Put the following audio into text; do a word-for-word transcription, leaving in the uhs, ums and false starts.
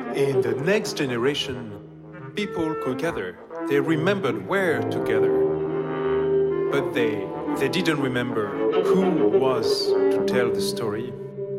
In the next generation, people could gather. They remembered where to gather. But they, they didn't remember who was to tell the story.